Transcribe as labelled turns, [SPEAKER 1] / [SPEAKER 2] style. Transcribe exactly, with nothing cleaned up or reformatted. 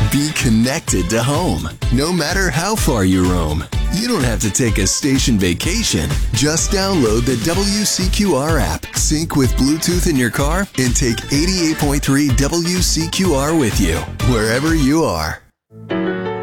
[SPEAKER 1] Be connected to home, no matter how far you roam. You don't have to take a station vacation. Just download the W C Q R app, sync with Bluetooth in your car, and take eighty-eight point three W C Q R with you, wherever you are.